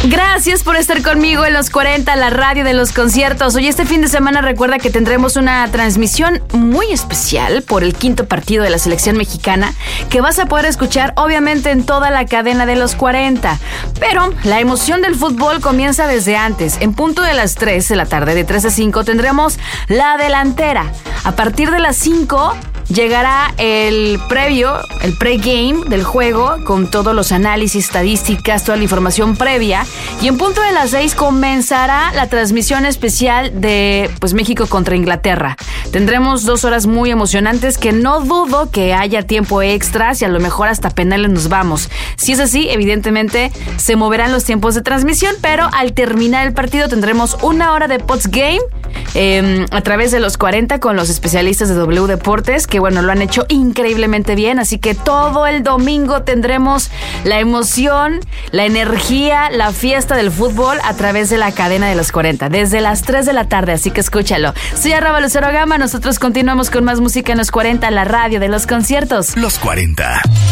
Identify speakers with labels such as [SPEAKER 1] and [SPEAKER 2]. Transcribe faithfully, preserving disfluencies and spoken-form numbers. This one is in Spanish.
[SPEAKER 1] Gracias por estar conmigo en los cuarenta, la radio de los conciertos. Hoy este fin de semana recuerda que tendremos una transmisión muy especial por el quinto partido de la selección mexicana que vas a poder escuchar obviamente en toda la cadena de los cuarenta. Pero la emoción del fútbol comienza desde antes. En punto de las tres de la tarde, de tres a cinco, tendremos la delantera. A partir de las cinco llegará el previo, el pre-game del juego con todos los análisis, estadísticas, toda la información previa. Y en punto de las seis comenzará la transmisión especial de pues México contra Inglaterra. Tendremos dos horas muy emocionantes que no dudo que haya tiempo extras y a lo mejor hasta penales nos vamos. Si es así, evidentemente se moverán los tiempos de transmisión, pero al terminar el partido tendremos una hora de post-game eh, a través de los cuarenta con los especialistas de W Deportes que bueno, lo han hecho increíblemente bien, así que todo el domingo tendremos la emoción, la energía, la fiesta del fútbol a través de la cadena de los cuarenta, desde las tres de la tarde, así que escúchalo. Soy arroba Lucero Gama, nosotros continuamos con más música en los cuarenta, la radio de los conciertos.
[SPEAKER 2] Los cuarenta.